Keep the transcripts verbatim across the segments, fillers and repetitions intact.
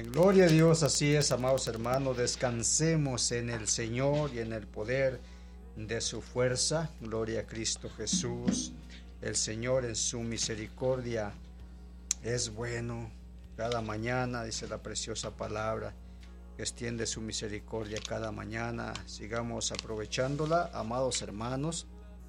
Gloria a Dios, así es, amados hermanos, descansemos en el Señor y en el poder de su fuerza. Gloria a Cristo Jesús. El Señor en su misericordia es bueno. Cada mañana, dice la preciosa palabra, que extiende su misericordia cada mañana. Sigamos aprovechándola, amados hermanos.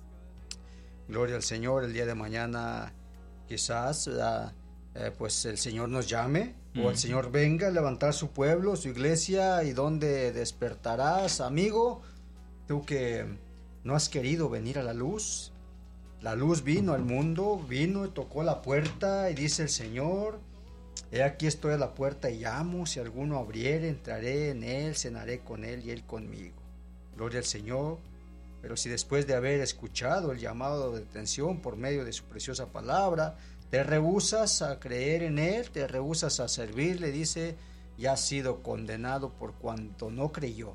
Gloria al Señor. El día de mañana quizás uh, eh, pues el Señor nos llame, mm. o el Señor venga a levantar su pueblo, su iglesia, y donde despertarás, amigo, tú que no has querido venir a la luz. La luz vino al mundo, vino y tocó la puerta, y dice el Señor: he aquí estoy a la puerta y llamo, si alguno abriere, entraré en él, cenaré con él y él conmigo. Gloria al Señor. Pero si después de haber escuchado el llamado de atención por medio de su preciosa palabra, te rehusas a creer en él, te rehusas a servirle, dice, ya has sido condenado por cuanto no creyó.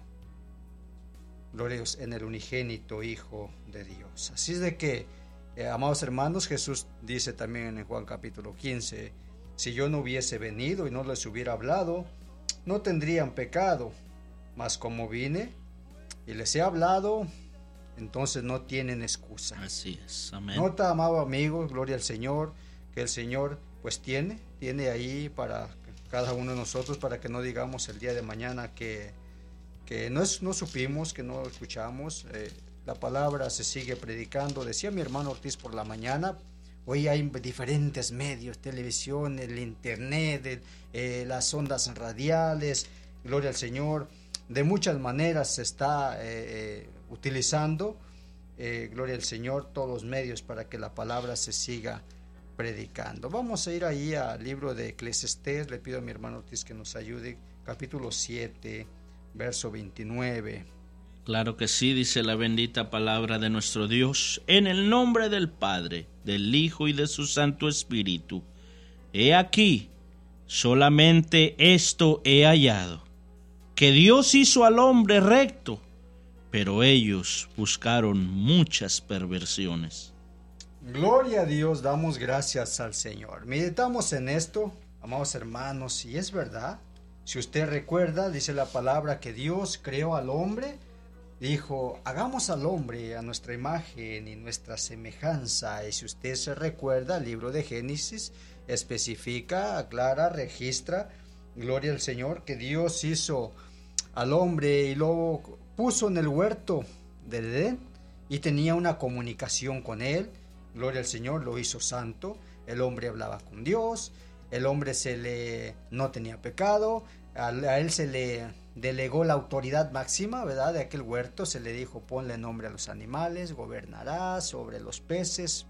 Gloria a Dios, en el unigénito Hijo de Dios. Así es de que, eh, amados hermanos, Jesús dice también en Juan capítulo quince, si yo no hubiese venido y no les hubiera hablado, no tendrían pecado, mas como vine y les he hablado, entonces no tienen excusa. Así es, amén. Nota, amado amigo, gloria al Señor, que el Señor pues tiene, tiene ahí para cada uno de nosotros, para que no digamos el día de mañana que, que no, es, no supimos, que no escuchamos. Eh, la palabra se sigue predicando. Decía mi hermano Ortiz por la mañana, hoy hay diferentes medios, televisión, el internet, el, eh, las ondas radiales, gloria al Señor. De muchas maneras se está eh, utilizando, eh, gloria al Señor, todos los medios para que la palabra se siga predicando. Vamos a ir ahí al libro de Eclesiastés. Le pido a mi hermano Ortiz que nos ayude, capítulo siete, verso veintinueve. Claro que sí, dice la bendita palabra de nuestro Dios, en el nombre del Padre, del Hijo y de su Santo Espíritu. He aquí, solamente esto he hallado, que Dios hizo al hombre recto, pero ellos buscaron muchas perversiones. Gloria a Dios, damos gracias al Señor. Meditamos en esto, amados hermanos, y es verdad. Si usted recuerda, dice la palabra que Dios creó al hombre, dijo, hagamos al hombre a nuestra imagen y nuestra semejanza. Y si usted se recuerda, el libro de Génesis especifica, aclara, registra, gloria al Señor, que Dios hizo al hombre y lo puso en el huerto del Edén y tenía una comunicación con él. Gloria al Señor, lo hizo santo. El hombre hablaba con Dios, el hombre se le no tenía pecado, a, a él se le delegó la autoridad máxima, ¿verdad?, de aquel huerto. Se le dijo, ponle nombre a los animales, gobernarás sobre los peces,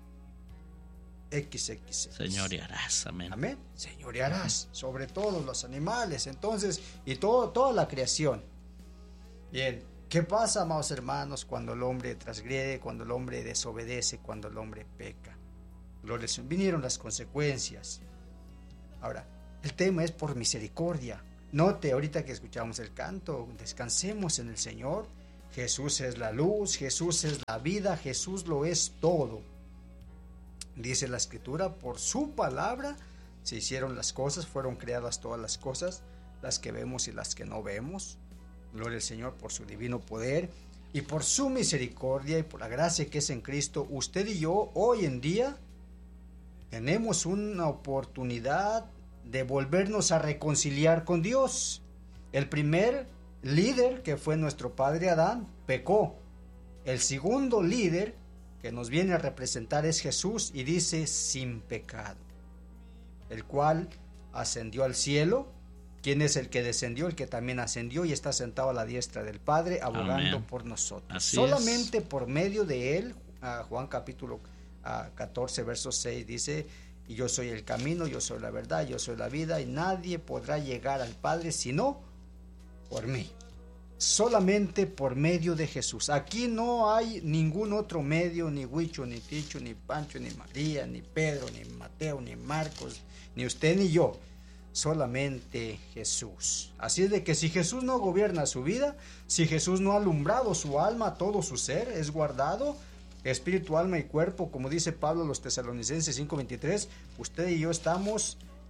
equis equis equis. Señorearás, amén. Amén, señorearás sobre todos los animales, entonces, y todo, toda la creación. Bien, ¿qué pasa, amados hermanos, cuando el hombre transgrede, cuando el hombre desobedece, cuando el hombre peca? Gloria al Señor. Vinieron las consecuencias. Ahora, el tema es por misericordia. Note, ahorita que escuchamos el canto, descansemos en el Señor. Jesús es la luz, Jesús es la vida, Jesús lo es todo. Dice la Escritura, por su palabra se hicieron las cosas, fueron creadas todas las cosas, las que vemos y las que no vemos. Gloria al Señor por su divino poder y por su misericordia y por la gracia que es en Cristo. Usted y yo hoy en día tenemos una oportunidad de volvernos a reconciliar con Dios. El primer líder, que fue nuestro padre Adán, pecó. El segundo líder que nos viene a representar es Jesús, y dice sin pecado, el cual ascendió al cielo. ¿Quién es el que descendió? El que también ascendió y está sentado a la diestra del Padre, abogando Amén. Por nosotros. Así solamente es. Por medio de él, uh, Juan capítulo uh, catorce, verso seis dice, y yo soy el camino, yo soy la verdad, yo soy la vida, y nadie podrá llegar al Padre sino por mí. Solamente por medio de Jesús. Aquí no hay ningún otro medio, ni Huicho, ni Ticho, ni Pancho, ni María, ni Pedro, ni Mateo, ni Marcos, ni usted ni yo. Solamente Jesús. Así es de que si Jesús no gobierna su vida, si Jesús no ha alumbrado su alma, todo su ser es guardado, espíritu, alma y cuerpo, como dice Pablo a los Tesalonicenses cinco veintitrés, usted y yo estamos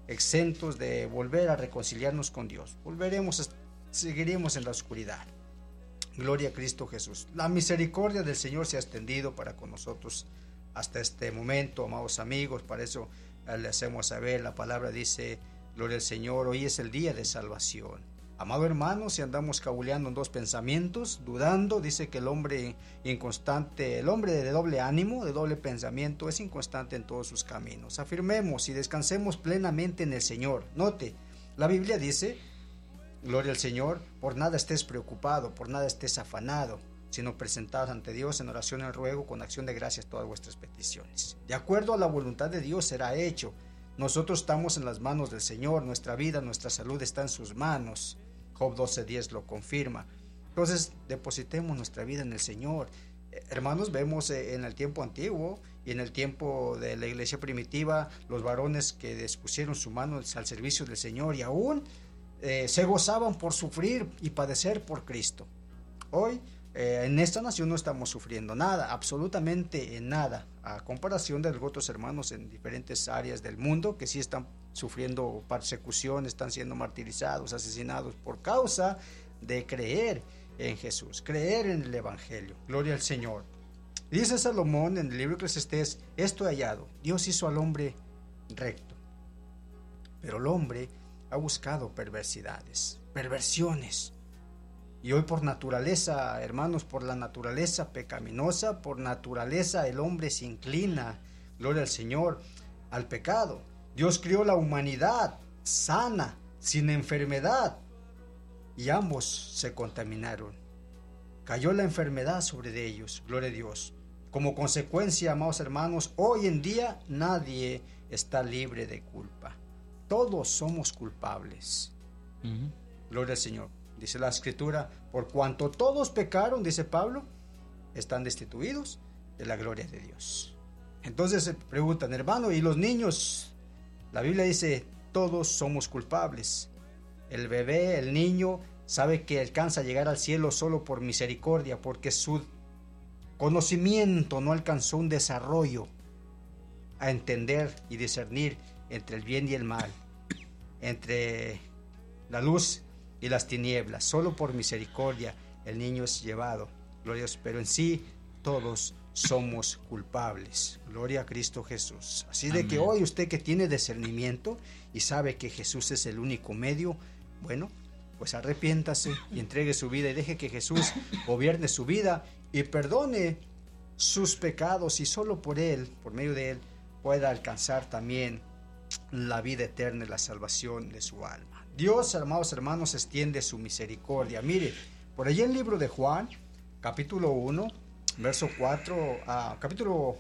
exentos de volver a reconciliarnos con Dios. Volveremos, a, seguiremos en la oscuridad. Gloria a Cristo Jesús. La misericordia del Señor se ha extendido para con nosotros hasta este momento, amados amigos. Para eso eh, le hacemos saber, la palabra dice, gloria al Señor, hoy es el día de salvación. Amado hermano, si andamos cabuleando en dos pensamientos, dudando, dice que el hombre inconstante, el hombre de doble ánimo, de doble pensamiento, es inconstante en todos sus caminos. Afirmemos y descansemos plenamente en el Señor. Note, la Biblia dice, gloria al Señor, por nada estés preocupado, por nada estés afanado, sino presentados ante Dios en oración y ruego con acción de gracias todas vuestras peticiones. De acuerdo a la voluntad de Dios será hecho. Nosotros estamos en las manos del Señor, nuestra vida, nuestra salud está en sus manos. Job doce diez lo confirma. Entonces, depositemos nuestra vida en el Señor. Eh, hermanos, vemos eh, en el tiempo antiguo y en el tiempo de la iglesia primitiva, los varones que dispusieron su mano al servicio del Señor y aún eh, se gozaban por sufrir y padecer por Cristo. Hoy, eh, en esta nación no estamos sufriendo nada, absolutamente en nada, a comparación de los otros hermanos en diferentes áreas del mundo que sí están sufriendo persecución, están siendo martirizados, asesinados por causa de creer en Jesús, creer en el Evangelio. Gloria al Señor. Dice Salomón en el libro de Eclesiastés, esto he hallado, Dios hizo al hombre recto, pero el hombre ha buscado perversidades, perversiones. Y hoy por naturaleza, hermanos, por la naturaleza pecaminosa, por naturaleza el hombre se inclina, gloria al Señor, al pecado. Dios crió la humanidad sana, sin enfermedad, y ambos se contaminaron. Cayó la enfermedad sobre ellos, gloria a Dios. Como consecuencia, amados hermanos, hoy en día nadie está libre de culpa. Todos somos culpables. Uh-huh. Gloria al Señor. Dice la Escritura, por cuanto todos pecaron, dice Pablo, están destituidos de la gloria de Dios. Entonces se preguntan, hermano, ¿y los niños? La Biblia dice, todos somos culpables. El bebé, el niño, sabe que alcanza a llegar al cielo solo por misericordia, porque su conocimiento no alcanzó un desarrollo a entender y discernir entre el bien y el mal, entre la luz y las tinieblas. Solo por misericordia el niño es llevado, gloria a Dios, pero en sí todos somos culpables. Gloria a Cristo Jesús. Así de Amén. Que hoy usted que tiene discernimiento y sabe que Jesús es el único medio, bueno, pues arrepiéntase y entregue su vida y deje que Jesús gobierne su vida y perdone sus pecados, y solo por Él, por medio de Él, pueda alcanzar también la vida eterna y la salvación de su alma. Dios, amados hermanos, extiende su misericordia. Mire, por allí en el libro de Juan, capítulo uno, verso cuatro, uh, capítulo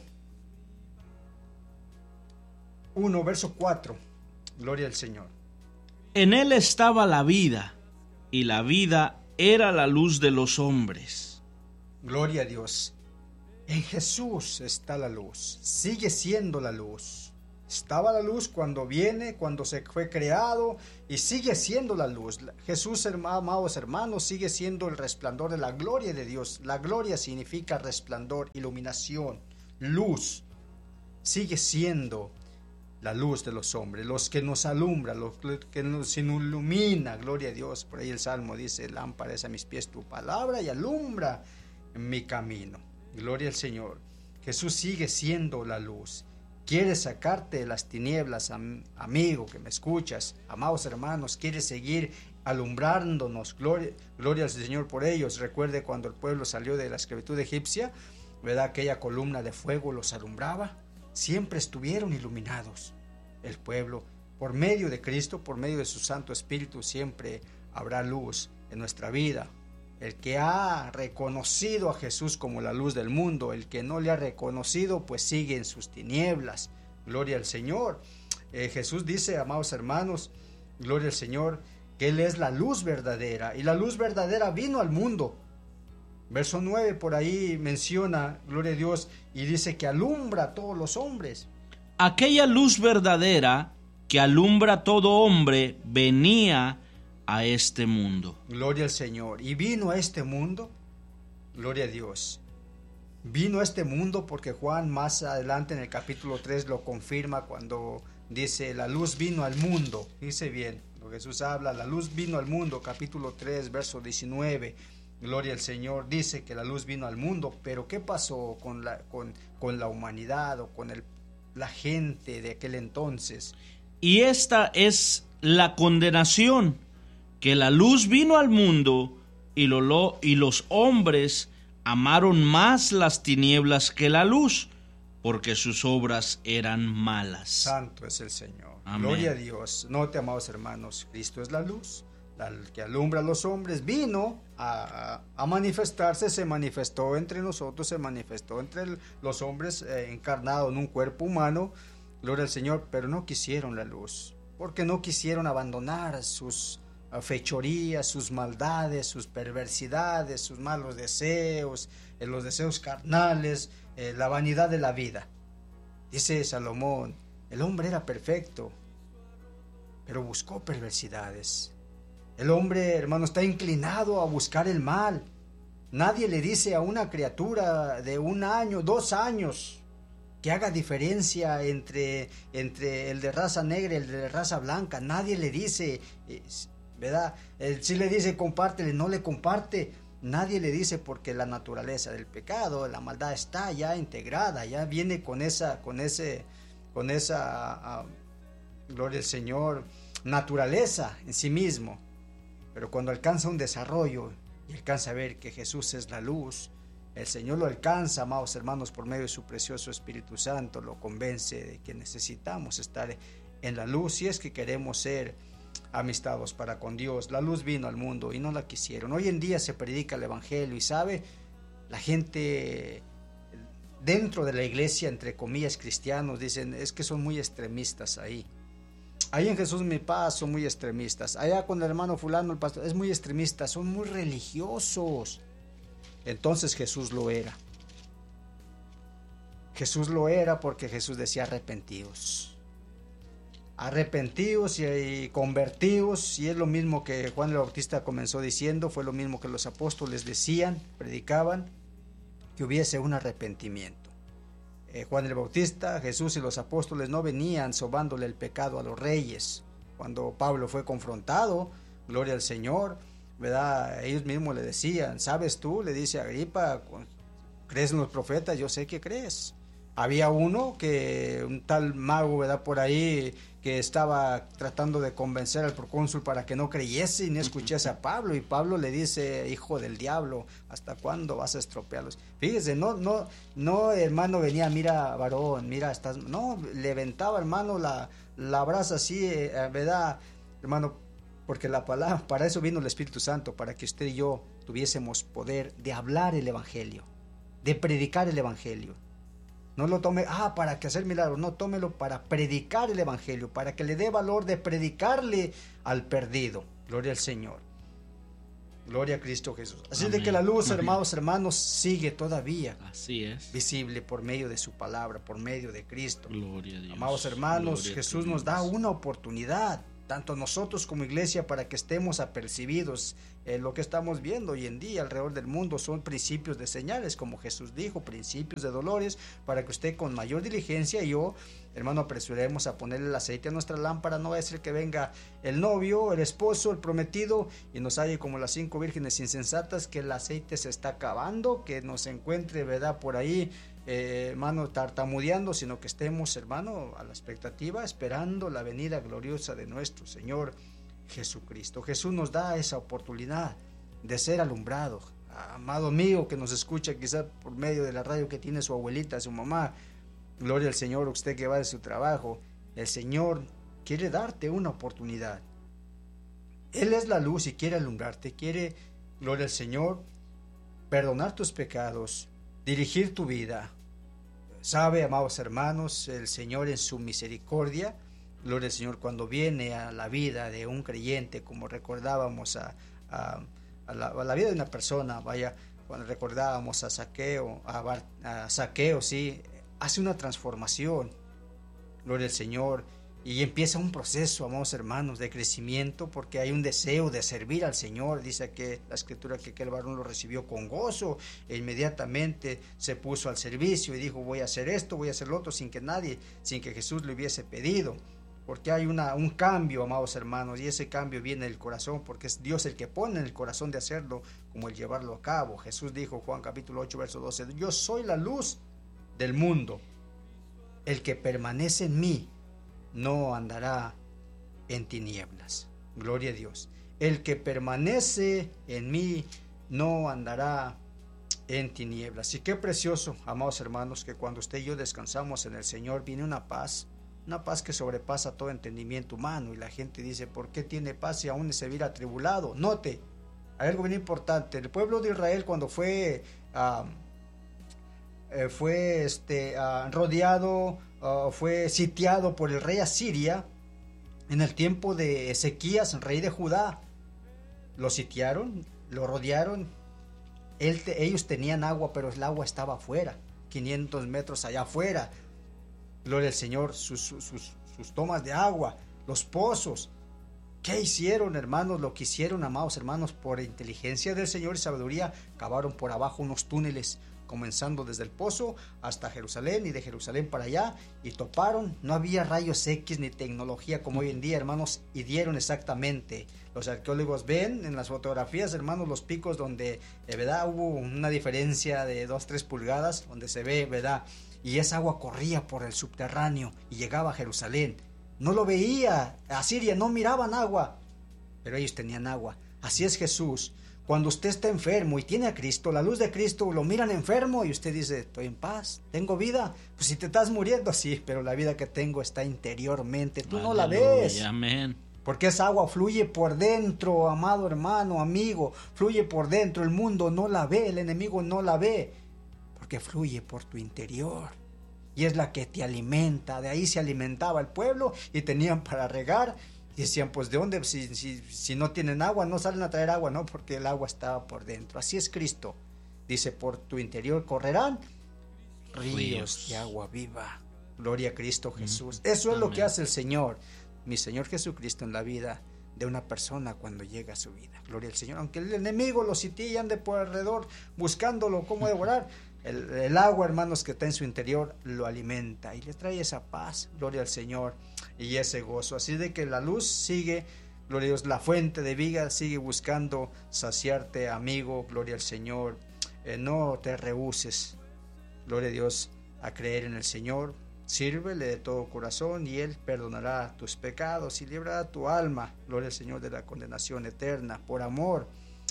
uno, verso cuatro, gloria al Señor. En Él estaba la vida, y la vida era la luz de los hombres. Gloria a Dios. En Jesús está la luz, sigue siendo la luz. Estaba la luz cuando viene, cuando se fue creado, y sigue siendo la luz. Jesús, amados hermanos, sigue siendo el resplandor de la gloria de Dios. La gloria significa resplandor, iluminación, luz. Sigue siendo la luz de los hombres, los que nos alumbra, los que nos ilumina, gloria a Dios. Por ahí el Salmo dice, lámpara es a mis pies tu palabra y alumbra mi camino. Gloria al Señor. Jesús sigue siendo la luz. Quiere sacarte de las tinieblas, am, amigo que me escuchas, amados hermanos, quiere seguir alumbrándonos. Gloria, gloria al Señor por ellos. Recuerde cuando el pueblo salió de la esclavitud egipcia, ¿verdad? Aquella columna de fuego los alumbraba. Siempre estuvieron iluminados. El pueblo, por medio de Cristo, por medio de su Santo Espíritu, siempre habrá luz en nuestra vida. El que ha reconocido a Jesús como la luz del mundo, el que no le ha reconocido, pues sigue en sus tinieblas. Gloria al Señor. Eh, Jesús dice, amados hermanos, gloria al Señor, que Él es la luz verdadera, y la luz verdadera vino al mundo. Verso nueve por ahí menciona, gloria a Dios, y dice que alumbra a todos los hombres. Aquella luz verdadera que alumbra a todo hombre venía a este mundo. Gloria al Señor. Y vino a este mundo, gloria a Dios. Vino a este mundo porque Juan más adelante en el capítulo tres lo confirma cuando dice, la luz vino al mundo. Dice bien, lo que Jesús habla, la luz vino al mundo, capítulo tres, verso diecinueve. Gloria al Señor, dice que la luz vino al mundo, pero ¿qué pasó con la, con, con la humanidad o con el, la gente de aquel entonces? Y esta es la condenación, que la luz vino al mundo y, lo, lo, y los hombres amaron más las tinieblas que la luz, porque sus obras eran malas. Santo es el Señor. Amén. Gloria a Dios. Note, amados hermanos, Cristo es la luz, la que alumbra a los hombres. Vino a, a manifestarse, se manifestó entre nosotros, se manifestó entre el, los hombres eh, encarnado en un cuerpo humano. Gloria al Señor, pero no quisieron la luz, porque no quisieron abandonar sus fechorías, sus maldades, sus perversidades, sus malos deseos, eh, los deseos carnales, eh, la vanidad de la vida. Dice Salomón, el hombre era perfecto, pero buscó perversidades. El hombre, hermano, está inclinado a buscar el mal. Nadie le dice a una criatura de un año, dos años, que haga diferencia entre, entre el de raza negra y el de raza blanca. Nadie le dice, ¿verdad? Él sí le dice compártele, no le comparte. Nadie le dice, porque la naturaleza del pecado, la maldad está ya integrada, ya viene con esa, con ese, con esa, uh, gloria al Señor, naturaleza en sí mismo. Pero cuando alcanza un desarrollo y alcanza a ver que Jesús es la luz, el Señor lo alcanza, amados hermanos, por medio de su precioso Espíritu Santo, lo convence de que necesitamos estar en la luz si es que queremos ser amistados para con Dios. La luz vino al mundo y no la quisieron. Hoy en día se predica el Evangelio y sabe, la gente dentro de la iglesia, entre comillas cristianos, dicen, es que son muy extremistas ahí. Ahí en Jesús Mi Paz son muy extremistas. Allá con el hermano fulano, el pastor, es muy extremista, son muy religiosos. Entonces Jesús lo era. Jesús lo era porque Jesús decía arrepentidos. Arrepentidos y, y convertidos, y es lo mismo que Juan el Bautista comenzó diciendo, fue lo mismo que los apóstoles decían, predicaban, que hubiese un arrepentimiento. Eh, Juan el Bautista, Jesús y los apóstoles no venían sobándole el pecado a los reyes. Cuando Pablo fue confrontado, gloria al Señor, ¿verdad? Ellos mismos le decían, ¿sabes tú? Le dice Agripa, ¿crees en los profetas? Yo sé que crees. Había uno que, un tal mago, ¿verdad? Por ahí, que estaba tratando de convencer al procónsul para que no creyese y no escuchase a Pablo, y Pablo le dice, hijo del diablo, ¿hasta cuándo vas a estropearlos? Fíjese, no, no, no, hermano, venía, mira, varón, mira, estás, no, le aventaba, hermano, la, la brasa así, eh, ¿verdad? Hermano, porque la palabra, para eso vino el Espíritu Santo, para que usted y yo tuviésemos poder de hablar el Evangelio, de predicar el Evangelio. No lo tome, ah, para que hacer milagros, no, tómelo para predicar el Evangelio, para que le dé valor de predicarle al perdido. Gloria al Señor. Gloria a Cristo Jesús. Así Amén. De que la luz, hermanos, hermanos, sigue todavía. Así es. Visible por medio de su palabra, por medio de Cristo. Gloria a Dios. Amados hermanos, Gloria Jesús nos da una oportunidad, tanto nosotros como iglesia, para que estemos apercibidos. Eh, lo que estamos viendo hoy en día alrededor del mundo son principios de señales, como Jesús dijo, principios de dolores, para que usted con mayor diligencia y yo, hermano, apresuremos a ponerle el aceite a nuestra lámpara. No va a ser que venga el novio, el esposo, el prometido y nos halle como las cinco vírgenes insensatas, que el aceite se está acabando, que nos encuentre, ¿verdad?, por ahí, eh, hermano, tartamudeando, sino que estemos, hermano, a la expectativa, esperando la venida gloriosa de nuestro Señor Jesucristo. Jesús nos da esa oportunidad de ser alumbrado. Amado mío que nos escucha quizás por medio de la radio que tiene su abuelita, su mamá, gloria al Señor, usted que va de su trabajo, el Señor quiere darte una oportunidad. Él es la luz y quiere alumbrarte, quiere, gloria al Señor, perdonar tus pecados, dirigir tu vida. Sabe, amados hermanos, el Señor en su misericordia, gloria al Señor, cuando viene a la vida de un creyente, como recordábamos a, a, a, la, a la vida de una persona, vaya, cuando recordábamos a Zaqueo, a, Bar, a Zaqueo, sí, hace una transformación, gloria al Señor, y empieza un proceso, amados hermanos, de crecimiento, porque hay un deseo de servir al Señor. Dice que la Escritura que aquel varón lo recibió con gozo, e inmediatamente se puso al servicio y dijo, voy a hacer esto, voy a hacer lo otro, sin que nadie, sin que Jesús le hubiese pedido. porque hay una, un cambio, amados hermanos, y ese cambio viene del corazón, porque es Dios el que pone en el corazón de hacerlo, como el llevarlo a cabo. Jesús dijo, Juan capítulo ocho, verso doce, yo soy la luz del mundo, el que permanece en mí no andará en tinieblas. Gloria a Dios. El que permanece en mí no andará en tinieblas. Y qué precioso, amados hermanos, que cuando usted y yo descansamos en el Señor, viene una paz, una paz que sobrepasa todo entendimiento humano. Y la gente dice, ¿por qué tiene paz si aún se viera atribulado? Note, hay algo bien importante. El pueblo de Israel, cuando fue uh, eh, fue este, uh, rodeado, uh, fue sitiado por el rey Asiria, en el tiempo de Ezequías, rey de Judá, lo sitiaron, lo rodearon. Él te, ellos tenían agua, pero el agua estaba afuera, quinientos metros allá afuera. Gloria al Señor, sus, sus, sus tomas de agua, los pozos. ¿Qué hicieron, hermanos? Lo que hicieron, amados hermanos, por inteligencia del Señor y sabiduría, cavaron por abajo unos túneles, comenzando desde el pozo hasta Jerusalén y de Jerusalén para allá, y toparon. No había rayos X ni tecnología como hoy en día, hermanos, y dieron exactamente. Los arqueólogos ven en las fotografías, hermanos, los picos donde, eh, ¿verdad? Hubo una diferencia de dos, tres pulgadas, donde se ve, ¿verdad? Y esa agua corría por el subterráneo y llegaba a Jerusalén. No lo veía Asiria, no miraban agua, pero ellos tenían agua. Así es Jesús. Cuando usted está enfermo y tiene a Cristo, la luz de Cristo, lo miran enfermo y usted dice, estoy en paz, tengo vida. Pues si te estás muriendo, sí, pero la vida que tengo está interiormente, tú Aleluya, no la ves. Amén. Porque esa agua fluye por dentro, amado hermano, amigo, fluye por dentro, el mundo no la ve, el enemigo no la ve, porque fluye por tu interior. Y es la que te alimenta, de ahí se alimentaba el pueblo y tenían para regar. Y decían, pues ¿de dónde? Si, si, si no tienen agua, no salen a traer agua, no, porque el agua estaba por dentro. Así es Cristo. Dice, por tu interior correrán ríos, ríos. de agua viva. Gloria a Cristo Jesús. Mm. Eso es Amén. Lo que hace el Señor, mi Señor Jesucristo, en la vida de una persona cuando llega a su vida. Gloria al Señor. Aunque el enemigo lo sitie y ande por alrededor buscándolo cómo devorar, el, el agua, hermanos, que está en su interior lo alimenta y le trae esa paz. Gloria al Señor. Y ese gozo, así de que la luz sigue, gloria a Dios, la fuente de vida sigue buscando saciarte, amigo, gloria al Señor. Eh, no te rehuses, gloria a Dios, a creer en el Señor. Sírvele de todo corazón y Él perdonará tus pecados y librará tu alma, gloria al Señor, de la condenación eterna. Por amor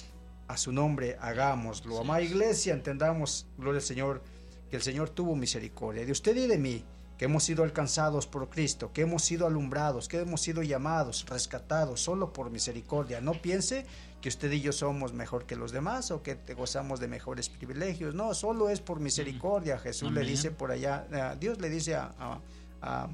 a su nombre hagámoslo. Amada iglesia, entendamos, gloria al Señor, que el Señor tuvo misericordia de usted y de mí, que hemos sido alcanzados por Cristo, que hemos sido alumbrados, que hemos sido llamados, rescatados solo por misericordia. No piense que usted y yo somos mejor que los demás o que te gozamos de mejores privilegios. No, solo es por misericordia. Jesús Amén. Le dice por allá, uh, Dios le dice a, a, a,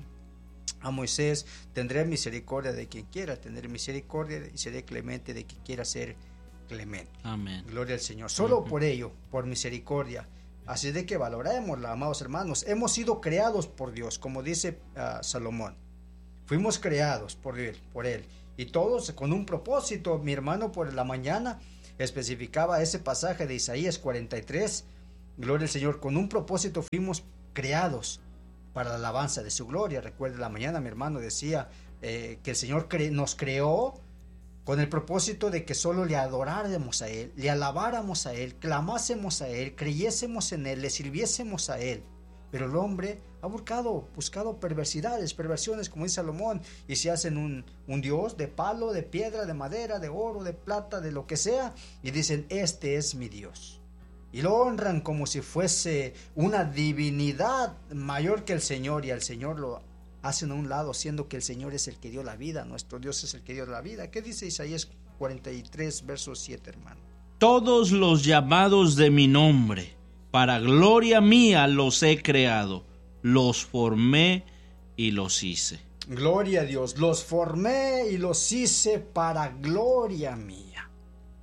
a Moisés, tendré misericordia de quien quiera tener misericordia y seré clemente de quien quiera ser clemente. Amén. Gloria al Señor. Solo Amén. Por ello, por misericordia. Así de que valoremosla, amados hermanos. Hemos sido creados por Dios, como dice uh, Salomón. Fuimos creados por él, por él. Y todos con un propósito. Mi hermano por la mañana especificaba ese pasaje de Isaías cuarenta y tres. Gloria al Señor. Con un propósito fuimos creados para la alabanza de su gloria. Recuerde, la mañana mi hermano decía eh, que el Señor cre- nos creó con el propósito de que solo le adoráramos a Él, le alabáramos a Él, clamásemos a Él, creyésemos en Él, le sirviésemos a Él. Pero el hombre ha buscado, buscado perversidades, perversiones, como dice Salomón, y se hacen un, un Dios de palo, de piedra, de madera, de oro, de plata, de lo que sea, y dicen, este es mi Dios. Y lo honran como si fuese una divinidad mayor que el Señor, y al Señor lo hacen a un lado, siendo que el Señor es el que dio la vida, nuestro Dios es el que dio la vida. ¿Qué dice Isaías cuarenta y tres, verso siete, hermano? Todos los llamados de mi nombre, para gloria mía los he creado, los formé y los hice. Gloria a Dios, los formé y los hice para gloria mía.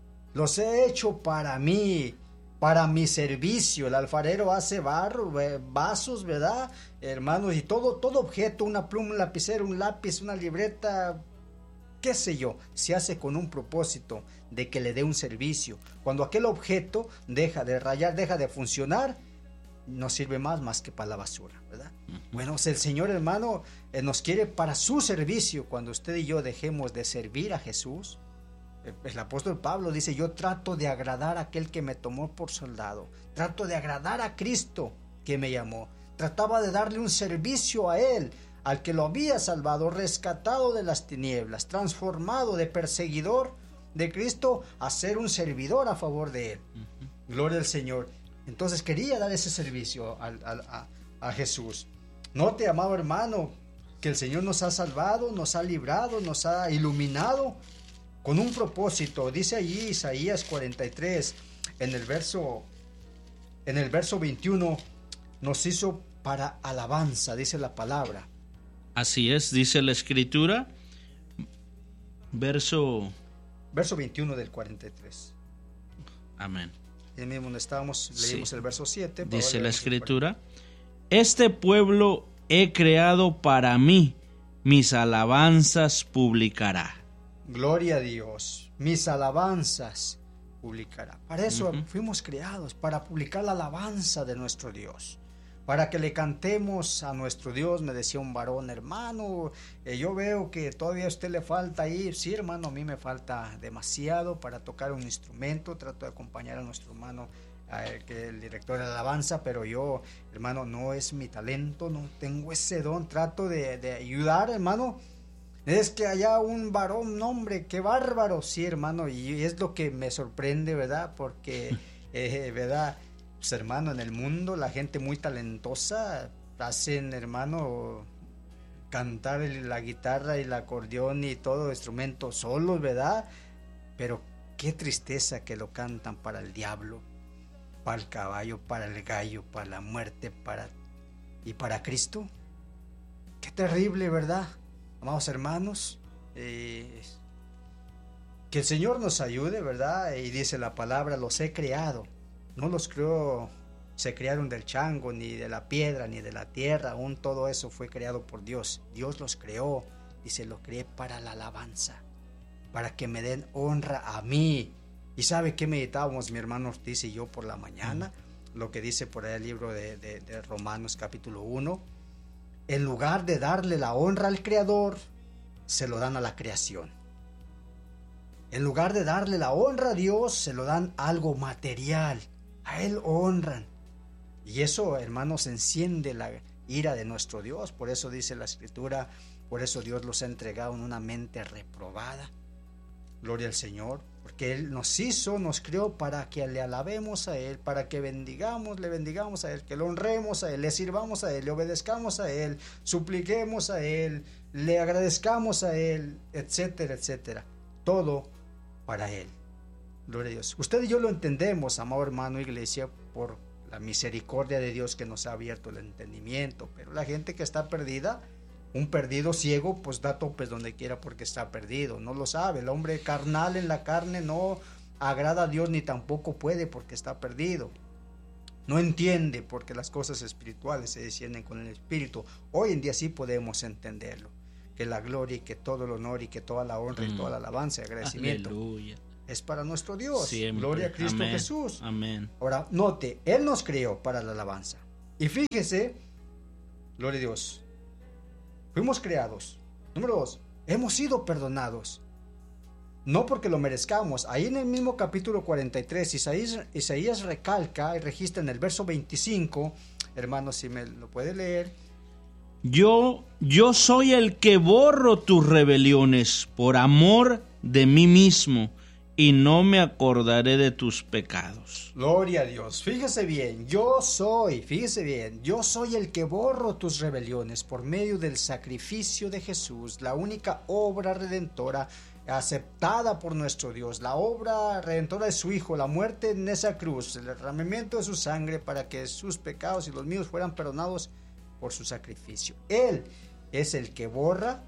Los he hecho para mí, para mi servicio. El alfarero hace barro, vasos, ¿verdad, hermanos? Y todo, todo objeto, una pluma, un lapicero, un lápiz, una libreta, qué sé yo, se hace con un propósito de que le dé un servicio. Cuando aquel objeto deja de rayar, deja de funcionar, no sirve más más que para la basura, ¿verdad? Uh-huh. Bueno, el Señor, hermano, eh, nos quiere para su servicio. Cuando usted y yo dejemos de servir a Jesús, el, el apóstol Pablo dice: yo trato de agradar a aquel que me tomó por soldado, trato de agradar a Cristo que me llamó, trataba de darle un servicio a Él, al que lo había salvado, rescatado de las tinieblas, transformado de perseguidor de Cristo a ser un servidor a favor de Él. Uh-huh. Gloria al Señor. Entonces quería dar ese servicio a, a, a, a Jesús. Note, amado hermano, que el Señor nos ha salvado, nos ha librado, nos ha iluminado con un propósito. Dice allí Isaías cuarenta y tres, en el verso, en el verso veintiuno, nos hizo para alabanza, dice la palabra. Así es, dice la Escritura, verso... Verso veintiuno del cuarenta y tres. Amén. Y mismo donde estábamos, leímos sí. el verso siete. Dice la Escritura: este pueblo he creado para mí, mis alabanzas publicará. Gloria a Dios, mis alabanzas publicará. Para eso uh-huh. fuimos creados, para publicar la alabanza de nuestro Dios, para que le cantemos a nuestro Dios. Me decía un varón: hermano, eh, yo veo que todavía a usted le falta ahí. Sí, hermano, a mí me falta demasiado para tocar un instrumento. Trato de acompañar a nuestro hermano, eh, que es el director de alabanza, pero yo, hermano, no es mi talento, no tengo ese don. Trato de, de ayudar, hermano. Es que haya un varón, un hombre, qué bárbaro. Sí, hermano, y es lo que me sorprende, ¿verdad? Porque, eh, ¿verdad? Pues, hermano, en el mundo la gente muy talentosa hacen, hermano, cantar la guitarra y el acordeón y todo instrumento solos, ¿verdad? Pero qué tristeza que lo cantan para el diablo, para el caballo, para el gallo, para la muerte, para y para Cristo. Qué terrible, ¿verdad? Amados hermanos, eh, que el Señor nos ayude, ¿verdad? Y dice la palabra: los he creado. No los creó, se crearon del chango, ni de la piedra, ni de la tierra. Aún todo eso fue creado por Dios. Dios los creó, dice, los creé para la alabanza, para que me den honra a mí. ¿Y sabe qué meditábamos mi hermano Ortiz y yo por la mañana? Mm. Lo que dice por ahí el libro de, de, de Romanos capítulo uno. En lugar de darle la honra al Creador, se lo dan a la creación. En lugar de darle la honra a Dios, se lo dan algo material. A Él honran. Y eso, hermanos, enciende la ira de nuestro Dios. Por eso dice la Escritura, por eso Dios los ha entregado en una mente reprobada. Gloria al Señor. Porque Él nos hizo, nos creó para que le alabemos a Él, para que bendigamos, le bendigamos a Él, que lo honremos a Él, le sirvamos a Él, le obedezcamos a Él, supliquemos a Él, le agradezcamos a Él, etcétera, etcétera. Todo para Él. Gloria a Dios. Usted y yo lo entendemos, amado hermano, iglesia, por la misericordia de Dios que nos ha abierto el entendimiento, pero la gente que está perdida, un perdido ciego, pues da topes donde quiera porque está perdido, no lo sabe. El hombre carnal en la carne no agrada a Dios ni tampoco puede porque está perdido. No entiende porque las cosas espirituales se descienden con el Espíritu. Hoy en día sí podemos entenderlo, que la gloria y que todo el honor y que toda la honra mm. y toda la alabanza y agradecimiento Aleluya. Es para nuestro Dios. Siempre. Gloria a Cristo Amén. Jesús. Amén. Ahora, note, Él nos creó para la alabanza. Y fíjese, gloria a Dios, fuimos creados. Número dos, hemos sido perdonados. No porque lo merezcamos. Ahí en el mismo capítulo cuarenta y tres, Isaías, Isaías recalca y registra en el verso veinticinco, hermanos, si me lo puede leer. Yo, yo soy el que borro tus rebeliones por amor de mí mismo, y no me acordaré de tus pecados. Gloria a Dios. Fíjese bien, yo soy, fíjese bien, yo soy el que borro tus rebeliones por medio del sacrificio de Jesús, la única obra redentora aceptada por nuestro Dios, la obra redentora de su Hijo, la muerte en esa cruz, el derramamiento de su sangre para que sus pecados y los míos fueran perdonados por su sacrificio. Él es el que borra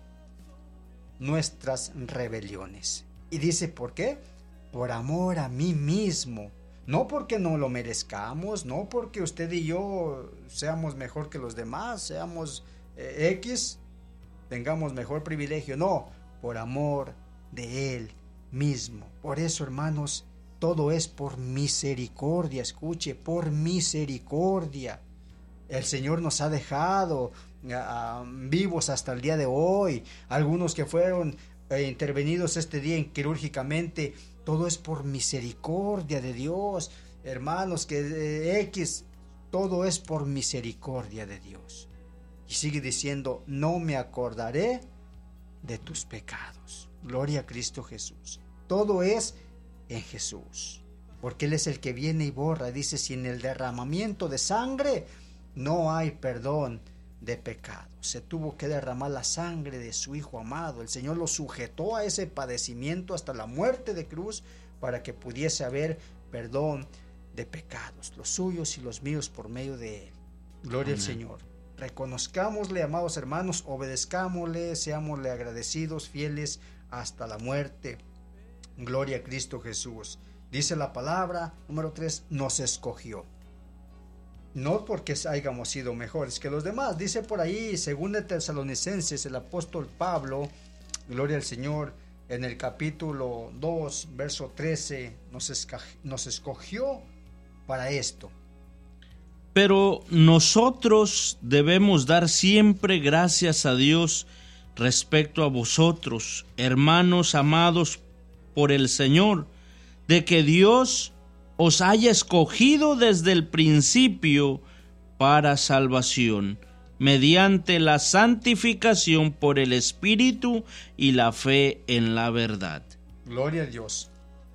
nuestras rebeliones. Y dice, ¿por qué? Por amor a mí mismo, no porque no lo merezcamos, no porque usted y yo seamos mejor que los demás, seamos eh, X, tengamos mejor privilegio, no, por amor de Él mismo. Por eso, hermanos, todo es por misericordia, escuche, por misericordia. El Señor nos ha dejado uh, vivos hasta el día de hoy. Algunos que fueron eh, intervenidos este día quirúrgicamente, todo es por misericordia de Dios. Hermanos, que eh, X, todo es por misericordia de Dios. Y sigue diciendo, no me acordaré de tus pecados. Gloria a Cristo Jesús. Todo es en Jesús, porque Él es el que viene y borra. Dice, sin el derramamiento de sangre no hay perdón de pecado. Se tuvo que derramar la sangre de su Hijo amado. El Señor lo sujetó a ese padecimiento hasta la muerte de cruz para que pudiese haber perdón de pecados, los suyos y los míos por medio de Él. Gloria Amén. Al Señor. Reconozcámosle, amados hermanos, obedezcámosle, seámosle agradecidos, fieles hasta la muerte. Gloria a Cristo Jesús. Dice la palabra, número tres, nos escogió. No porque hayamos sido mejores que los demás. Dice por ahí, según de Tesalonicenses, el apóstol Pablo, gloria al Señor, en el capítulo dos, verso trece, nos, esca- nos escogió para esto. Pero nosotros debemos dar siempre gracias a Dios respecto a vosotros, hermanos amados por el Señor, de que Dios os haya escogido desde el principio para salvación, mediante la santificación por el Espíritu y la fe en la verdad. Gloria a Dios.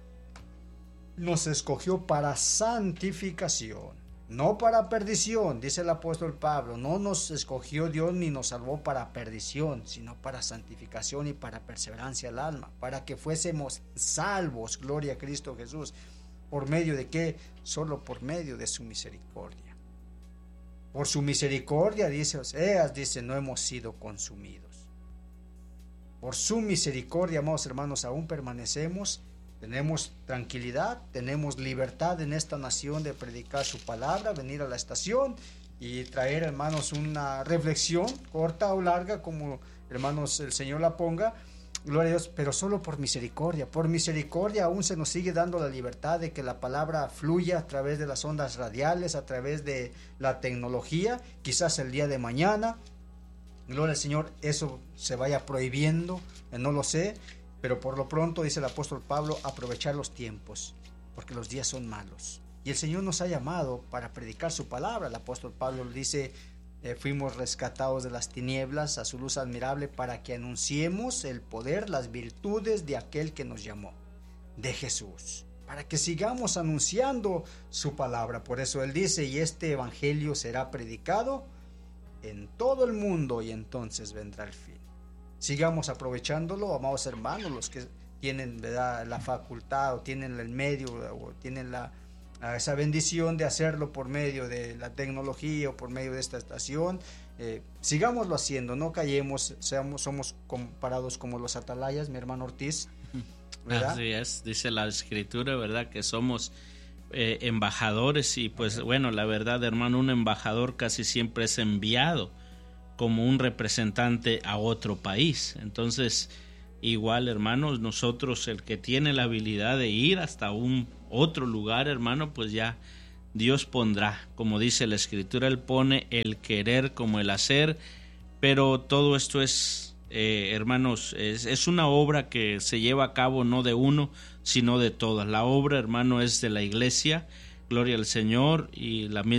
Nos escogió para santificación, no para perdición, dice el apóstol Pablo. No nos escogió Dios ni nos salvó para perdición, sino para santificación y para perseverancia al alma, para que fuésemos salvos, gloria a Cristo Jesús. ¿Por medio de qué? Solo por medio de su misericordia. Por su misericordia, dice Oseas, dice, no hemos sido consumidos. Por su misericordia, amados hermanos, aún permanecemos. Tenemos tranquilidad, tenemos libertad en esta nación de predicar su palabra, venir a la estación y traer, hermanos, una reflexión corta o larga, como, hermanos, el Señor la ponga. Gloria a Dios, pero solo por misericordia. Por misericordia aún se nos sigue dando la libertad de que la palabra fluya a través de las ondas radiales, a través de la tecnología. Quizás el día de mañana, gloria al Señor, eso se vaya prohibiendo, no lo sé. Pero por lo pronto, dice el apóstol Pablo, aprovechar los tiempos, porque los días son malos. Y el Señor nos ha llamado para predicar su palabra. El apóstol Pablo dice, eh, fuimos rescatados de las tinieblas a su luz admirable para que anunciemos el poder, las virtudes de aquel que nos llamó, de Jesús, para que sigamos anunciando su palabra. Por eso Él dice, y este evangelio será predicado en todo el mundo y entonces vendrá el fin. Sigamos aprovechándolo, amados hermanos, los que tienen, ¿verdad?, la facultad o tienen el medio o tienen la, esa bendición de hacerlo por medio de la tecnología o por medio de esta estación. Eh, sigámoslo haciendo, no callemos, seamos, somos comparados como los atalayas, mi hermano Ortiz, ¿verdad? Así es, dice la Escritura, ¿verdad?, que somos eh, embajadores y pues bueno, la verdad, hermano, un embajador casi siempre es enviado como un representante a otro país. Entonces, igual, hermanos, nosotros, el que tiene la habilidad de ir hasta un otro lugar, hermano, pues ya Dios pondrá, como dice la Escritura, Él pone el querer como el hacer, pero todo esto es, eh, hermanos, es, es una obra que se lleva a cabo no de uno, sino de todas. La obra, hermano, es de la iglesia, gloria al Señor, y la misma